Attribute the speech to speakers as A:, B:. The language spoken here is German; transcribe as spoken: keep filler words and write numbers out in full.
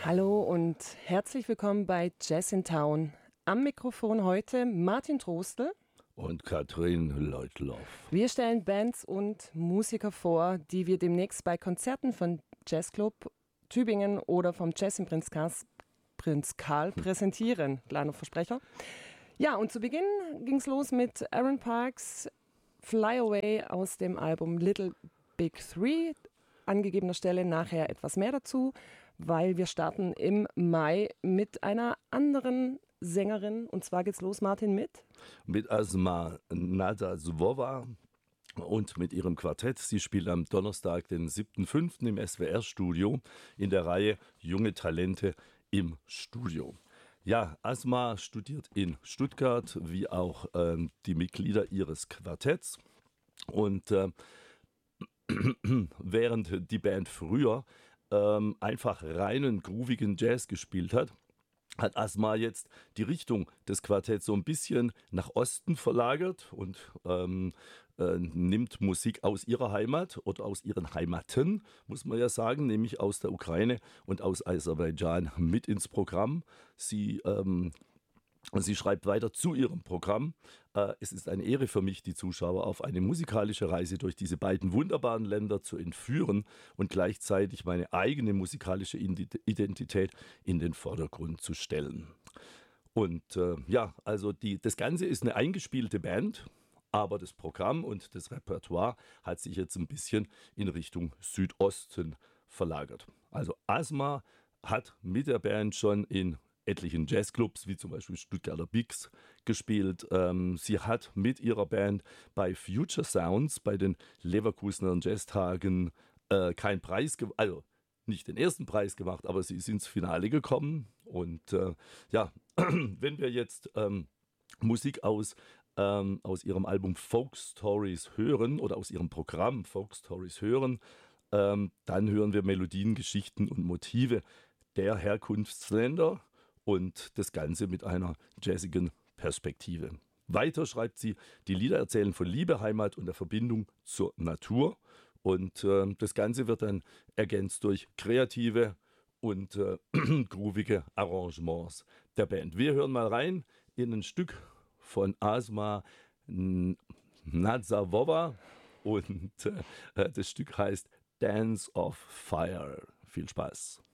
A: Hallo und herzlich willkommen bei Jazz in Town. Am Mikrofon heute Martin Trostel
B: und Katrin Leutloff.
A: Wir stellen Bands und Musiker vor, die wir demnächst bei Konzerten von Jazzclub Tübingen oder vom Jazz im Prinz, Kars, Prinz Karl präsentieren. Kleiner Versprecher. Ja, und zu Beginn ging es los mit Aaron Parks Fly Away aus dem Album Little Big Three. Angegebener Stelle nachher etwas mehr dazu, weil wir starten im Mai mit einer anderen Sängerin. Und zwar geht's los, Martin, mit?
B: Mit Asma Nadazwova und mit ihrem Quartett. Sie spielt am Donnerstag, den siebten fünften im S W R-Studio in der Reihe Junge Talente im Studio. Ja, Asma studiert in Stuttgart, wie auch ähm, die Mitglieder ihres Quartetts. Und äh, während die Band früher ähm, einfach reinen, groovigen Jazz gespielt hat, hat Asma jetzt die Richtung des Quartetts so ein bisschen nach Osten verlagert und ähm, äh, nimmt Musik aus ihrer Heimat oder aus ihren Heimaten, muss man ja sagen, nämlich aus der Ukraine und aus Aserbaidschan mit ins Programm. Sie ähm, Sie schreibt weiter zu ihrem Programm: äh, Es ist eine Ehre für mich, die Zuschauer auf eine musikalische Reise durch diese beiden wunderbaren Länder zu entführen und gleichzeitig meine eigene musikalische Identität in den Vordergrund zu stellen. Und äh, ja, also die, das Ganze ist eine eingespielte Band, aber das Programm und das Repertoire hat sich jetzt ein bisschen in Richtung Südosten verlagert. Also Asma hat mit der Band schon in etlichen Jazzclubs, wie zum Beispiel Stuttgarter Bigs, gespielt. Ähm, sie hat mit ihrer Band bei Future Sounds, bei den Leverkusener Jazztagen, äh, keinen Preis, ge- also nicht den ersten Preis gemacht, aber sie ist ins Finale gekommen. Und äh, ja, wenn wir jetzt ähm, Musik aus, ähm, aus ihrem Album Folk Stories hören oder aus ihrem Programm Folk Stories hören, ähm, dann hören wir Melodien, Geschichten und Motive der Herkunftsländer und das Ganze mit einer jazzigen Perspektive. Weiter schreibt sie, die Lieder erzählen von Liebe, Heimat und der Verbindung zur Natur. Und äh, das Ganze wird dann ergänzt durch kreative und äh, groovige Arrangements der Band. Wir hören mal rein in ein Stück von Asma Nadzavova und äh, das Stück heißt Dance of Fire. Viel Spaß.